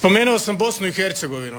Spomenuo sam Bosnu i Hercegovinu.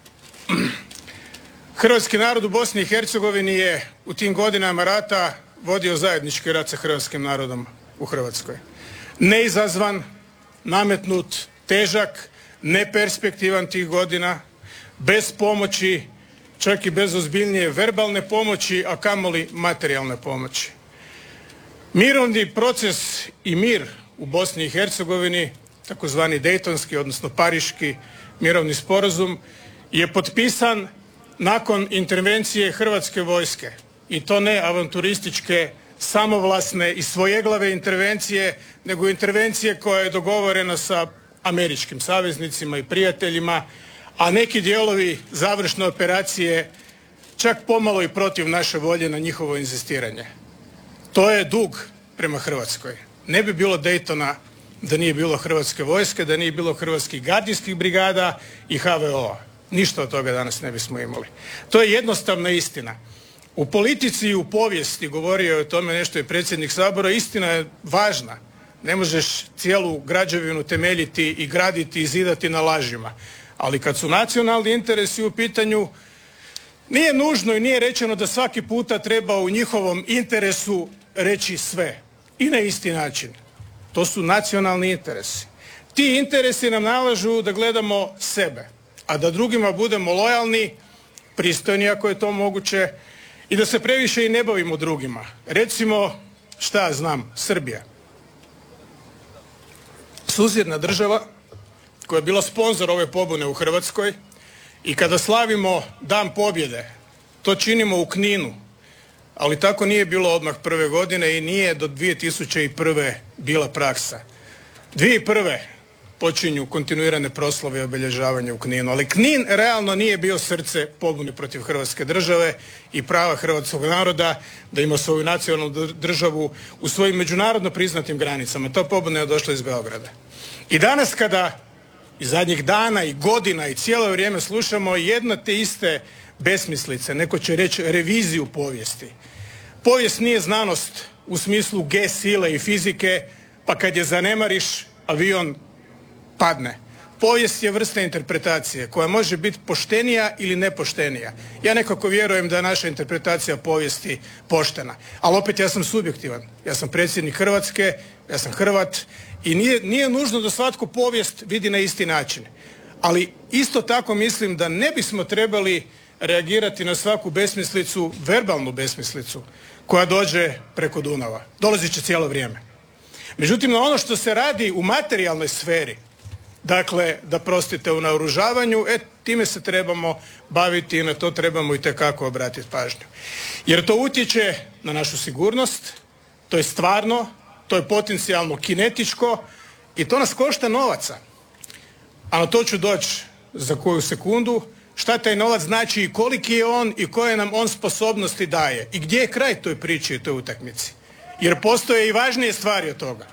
Hrvatski narod u Bosni i Hercegovini je u tim godinama rata vodio zajednički rat sa hrvatskim narodom u Hrvatskoj. Neizazvan, nametnut, težak, neperspektivan tih godina, bez pomoći, čak i bez ozbiljnije verbalne pomoći, a kamoli materijalne pomoći. Mirovni proces i mir u Bosni i Hercegovini, takozvani Dejtonski, odnosno Pariški mirovni sporazum, je potpisan nakon intervencije hrvatske vojske. I to ne avanturističke, samovlasne i svojeglave intervencije, nego intervencije koja je dogovorena sa američkim saveznicima i prijateljima, a neki dijelovi završne operacije čak pomalo i protiv naše volje na njihovo inzistiranje. To je dug prema Hrvatskoj. Ne bi bilo Daytona da nije bilo hrvatske vojske, da nije bilo hrvatskih gardijskih brigada i HVO-a. Ništa od toga danas ne bismo imali. To je jednostavna istina. U politici i u povijesti, govorio je o tome nešto i predsjednik Sabora, istina je važna. Ne možeš cijelu građevinu temeljiti i graditi i zidati na lažima. Ali kad su nacionalni interesi u pitanju, nije nužno i nije rečeno da svaki puta treba u njihovom interesu reći sve. I na isti način. To su nacionalni interesi. Ti interesi nam nalažu da gledamo sebe, a da drugima budemo lojalni, pristojni ako je to moguće i da se previše i ne bavimo drugima. Recimo, šta ja znam, Srbija. Susjedna država koja je bila sponzor ove pobune u Hrvatskoj i kada slavimo Dan pobjede, to činimo u Kninu, ali tako nije bilo odmah prve godine i nije do 2001. bila praksa. 2001. počinju kontinuirane proslave i obilježavanja u Kninu, ali Knin realno nije bio srce pobune protiv Hrvatske države i prava hrvatskog naroda da ima svoju nacionalnu državu u svojim međunarodno priznatim granicama. Ta pobuna je došla iz Beograda. I danas kada i zadnjih dana i godina i cijelo vrijeme slušamo jedno te iste besmislice, neko će reći reviziju povijesti. Povijest nije znanost u smislu G sile i fizike, pa kad je zanemariš, avion padne. Povijest je vrsta interpretacije koja može biti poštenija ili nepoštenija. Ja nekako vjerujem da je naša interpretacija povijesti poštena. Ali opet ja sam subjektivan. Ja sam predsjednik Hrvatske, ja sam Hrvat i nije nužno da svatko povijest vidi na isti način. Ali isto tako mislim da ne bismo trebali reagirati na svaku besmislicu, verbalnu besmislicu koja dođe preko Dunava. Dolazit će cijelo vrijeme. Međutim, na ono što se radi u materijalnoj sferi, dakle, da prostite u naoružavanju, time se trebamo baviti i na to trebamo itekako obratiti pažnju. Jer to utječe na našu sigurnost, to je stvarno, to je potencijalno kinetičko i to nas košta novaca. A na to ću doći za koju sekundu. Šta taj novac znači i koliki je on i koje nam on sposobnosti daje. I gdje je kraj toj priči i toj utakmici. Jer postoje i važnije stvari od toga.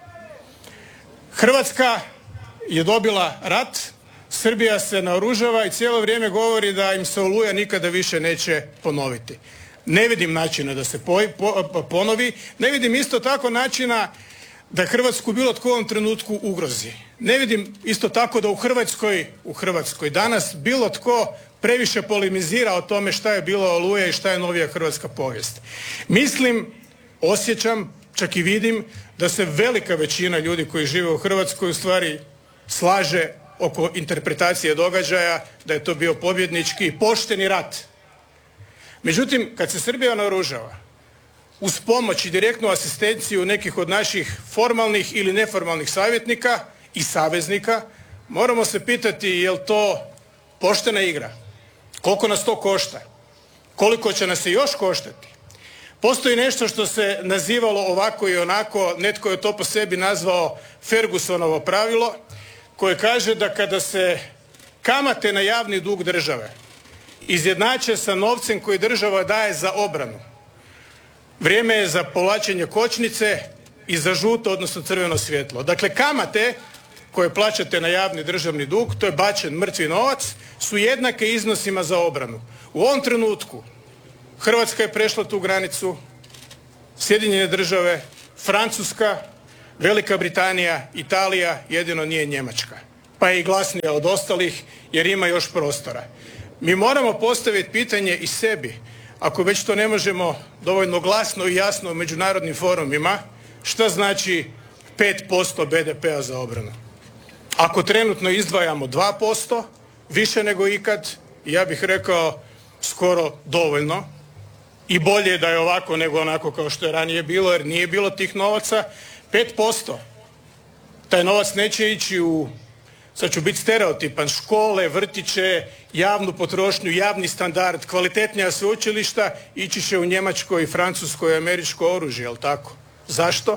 Hrvatska je dobila rat, Srbija se naoružava i cijelo vrijeme govori da im se Oluja nikada više neće ponoviti. Ne vidim načina da se ponovi, ne vidim isto tako načina da Hrvatsku bilo tko u ovom trenutku ugrozi. Ne vidim isto tako da u Hrvatskoj danas bilo tko previše polemizira o tome šta je bilo Oluja i šta je novija hrvatska povijest. Mislim, osjećam, čak i vidim da se velika većina ljudi koji žive u Hrvatskoj u stvari slaže oko interpretacije događaja da je to bio pobjednički i pošteni rat. Međutim, kad se Srbija naoružava, uz pomoć i direktnu asistenciju nekih od naših formalnih ili neformalnih savjetnika i saveznika, moramo se pitati je li to poštena igra? Koliko nas to košta? Koliko će nas se još koštati? Postoji nešto što se nazivalo ovako i onako, netko je to po sebi nazvao Fergusonovo pravilo, koje kaže da kada se kamate na javni dug države izjednače sa novcem koji država daje za obranu, vrijeme je za povlačenje kočnice i za žuto, odnosno crveno svjetlo. Dakle, kamate koje plaćate na javni državni dug, to je bačen mrtvi novac, su jednake iznosima za obranu. U ovom trenutku Hrvatska je prešla tu granicu, Sjedinjene Države, Francuska, Velika Britanija, Italija, jedino nije Njemačka. pa je i glasnija od ostalih jer ima još prostora. Mi moramo postaviti pitanje i sebi, ako već to ne možemo dovoljno glasno i jasno u međunarodnim forumima, šta znači 5% BDP-a za obranu? Ako trenutno izdvajamo 2%, više nego ikad, ja bih rekao skoro dovoljno i bolje da je ovako nego onako kao što je ranije bilo, jer nije bilo tih novaca. 5%. Taj novac neće ići u, sad ću biti stereotipan, škole, vrtiće, javnu potrošnju, javni standard, kvalitetnija sveučilišta, ići će u njemačko i francusko i američko oružje, jel tako? Zašto?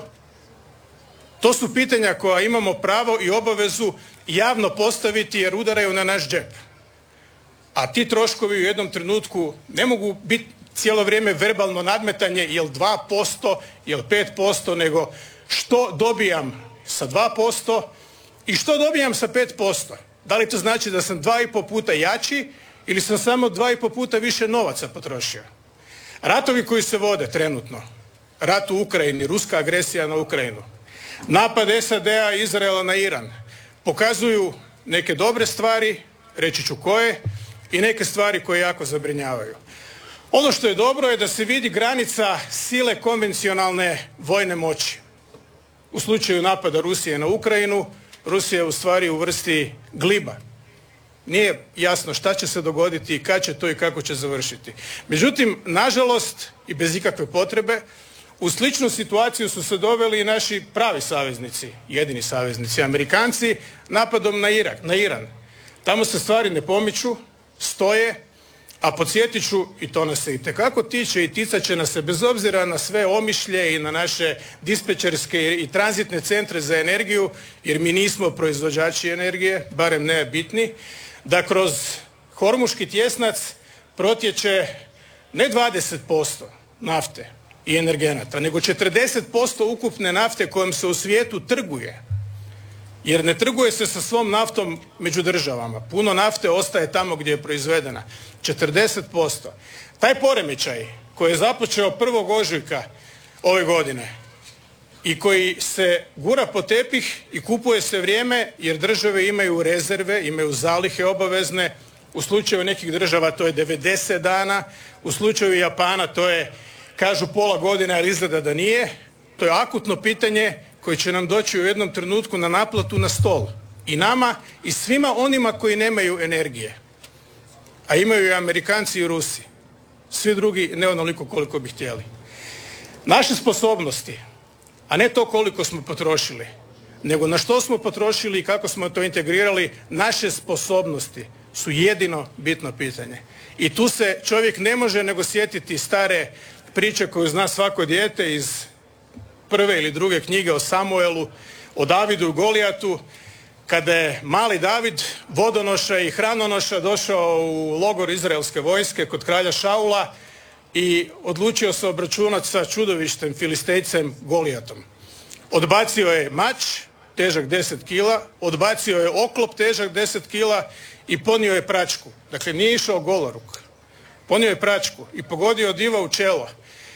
To su pitanja koja imamo pravo i obavezu javno postaviti jer udaraju na naš džep. A ti troškovi u jednom trenutku ne mogu biti cijelo vrijeme verbalno nadmetanje jel 2%, jel 5%, nego što dobijam sa 2% i što dobijam sa 5%. Da li to znači da sam 2,5 puta jači ili sam samo 2,5 puta više novaca potrošio? Ratovi koji se vode trenutno, rat u Ukrajini, ruska agresija na Ukrajinu, napad SAD-a i Izraela na Iran, pokazuju neke dobre stvari, reći ću koje, i neke stvari koje jako zabrinjavaju. Ono što je dobro je da se vidi granica sile konvencionalne vojne moći. U slučaju napada Rusije na Ukrajinu, Rusija je u stvari u vrsti gliba. Nije jasno šta će se dogoditi i kad će to i kako će završiti. Međutim, nažalost i bez ikakve potrebe, u sličnu situaciju su se doveli i naši pravi saveznici, jedini saveznici, Amerikanci, napadom na Iran. Tamo se stvari ne pomiču, stoje, a podsjetit ću, i to nas se itekako tiče i ticat će nas se bez obzira na sve omišlje i na naše dispečerske i tranzitne centre za energiju, jer mi nismo proizvođači energije, barem ne bitni, da kroz Hormuški tjesnac protječe ne 20% nafte i energenata, nego 40% ukupne nafte kojom se u svijetu trguje. Jer ne trguje se sa svom naftom među državama. Puno nafte ostaje tamo gdje je proizvedena. 40%. Taj poremećaj koji je započeo 1. ožujka ove godine i koji se gura pod tepih i kupuje se vrijeme jer države imaju rezerve, imaju zalihe obavezne. U slučaju nekih država to je 90 dana, u slučaju Japana to je, kažu, pola godine, ali izgleda da nije. To je akutno pitanje koje će nam doći u jednom trenutku na naplatu na stol. I nama i svima onima koji nemaju energije. A imaju i Amerikanci i Rusi. Svi drugi ne onoliko koliko bi htjeli. Naše sposobnosti, a ne to koliko smo potrošili, nego na što smo potrošili i kako smo to integrirali, naše sposobnosti su jedino bitno pitanje. I tu se čovjek ne može nego sjetiti stare priče koju zna svako dijete iz prve ili druge knjige o Samuelu, o Davidu i Golijatu, kada je mali David, vodonoša i hranonoša, došao u logor izraelske vojske kod kralja Šaula i odlučio se obračunati sa čudovištem filistejcem Golijatom. Odbacio je mač, težak 10 kila, odbacio je oklop težak 10 kila i ponio je pračku. Dakle, nije išao goloruk. Ponio je pračku i pogodio diva u čelo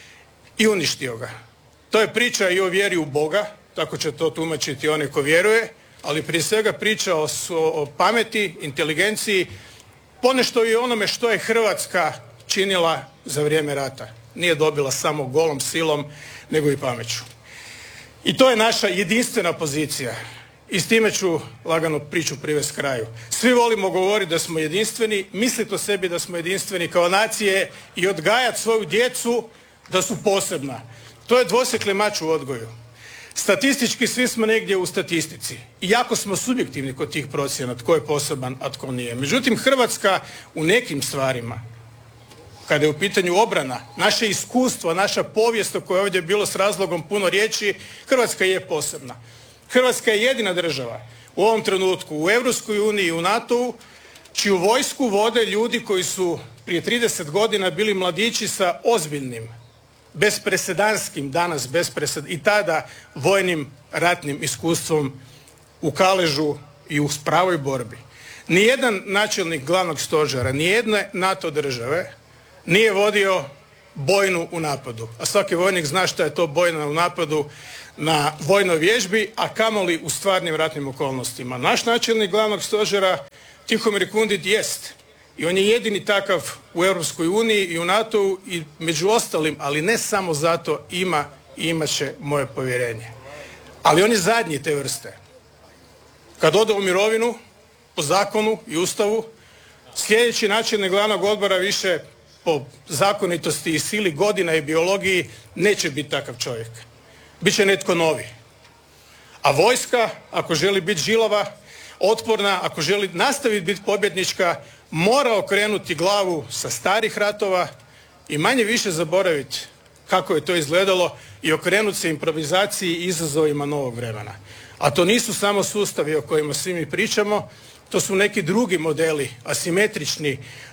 i uništio ga. To je priča i o vjeri u Boga, tako će to tumačiti onaj ko vjeruje, ali prije svega priča o pameti, inteligenciji, ponešto i onome što je Hrvatska činila za vrijeme rata. Nije dobila samo golom silom, nego i pameću. I to je naša jedinstvena pozicija. I s time ću lagano priču privesti kraju. Svi volimo govoriti da smo jedinstveni, misliti o sebi da smo jedinstveni kao nacije i odgajati svoju djecu da su posebna. To je dvosjekli mač u odgoju. Statistički svi smo negdje u statistici. I jako smo subjektivni kod tih procjena tko je poseban, a tko nije. Međutim, Hrvatska u nekim stvarima, kada je u pitanju obrana, naše iskustvo, naša povijest o kojoj je ovdje bilo s razlogom puno riječi, Hrvatska je posebna. Hrvatska je jedina država u ovom trenutku u Europskoj uniji i u NATO-u čiju vojsku vode ljudi koji su prije 30 godina bili mladići sa ozbiljnim, bespresedanskim, danas i tada vojnim ratnim iskustvom u kaležu i u pravoj borbi. Nijedan načelnik glavnog stožera, nijedne NATO države nije vodio bojnu u napadu. A svaki vojnik zna šta je to bojna u napadu na vojnoj vježbi, a kamoli u stvarnim ratnim okolnostima. Naš načelnik glavnog stožera Tihomir Kundit jest i on je jedini takav u Europskoj uniji i u NATO-u i među ostalim, ali ne samo zato, ima i imat će moje povjerenje. Ali on je zadnji te vrste. Kad ode u mirovinu, po zakonu i Ustavu, sljedeći načelnik glavnog odbora više po zakonitosti i sili godina i biologiji neće biti takav čovjek. Biće netko novi. A vojska, ako želi biti žilava, otporna, ako želi nastaviti biti pobjednička, mora okrenuti glavu sa starih ratova i manje više zaboraviti kako je to izgledalo i okrenuti se improvizaciji i izazovima novog vremena. A to nisu samo sustavi o kojima svi mi pričamo, to su neki drugi modeli, asimetrični,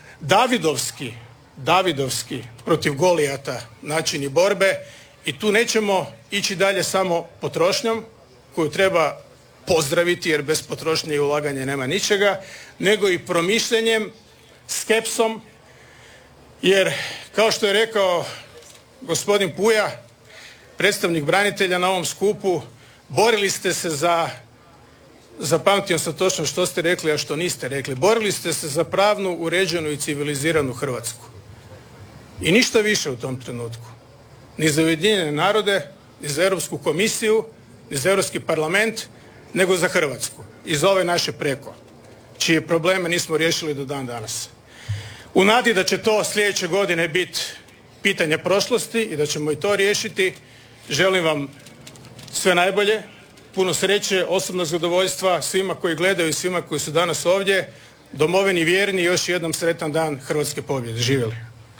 Davidovski protiv Golijata načini borbe i tu nećemo ići dalje samo potrošnjom koju treba pozdraviti jer bez potrošnje i ulaganja nema ničega, nego i promišljanjem, skepsom, jer kao što je rekao gospodin Puja, predstavnik branitelja na ovom skupu, borili ste se zapamtio sam točno što ste rekli, a što niste rekli, borili ste se za pravnu, uređenu i civiliziranu Hrvatsku. I ništa više u tom trenutku. Ni za Ujedinjene narode, ni za Europsku komisiju, ni za Europski parlament, nego za Hrvatsku i za ove naše preko, čije probleme nismo riješili do dan danas. U nadi da će to sljedeće godine biti pitanje prošlosti i da ćemo i to riješiti, želim vam sve najbolje, puno sreće, osobnog zadovoljstva svima koji gledaju i svima koji su danas ovdje, domovini vjerni i još jednom sretan dan hrvatske pobjede. Živjeli!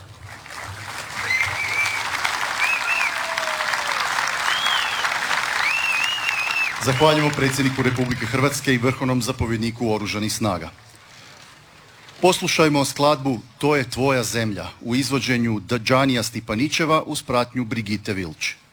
Zahvaljujemo predsjedniku Republike Hrvatske i vrhovnom zapovjedniku Oružanih snaga. Poslušajmo skladbu To je tvoja zemlja u izvođenju Džanija Stipanićeva uz pratnju Brigite Vilč.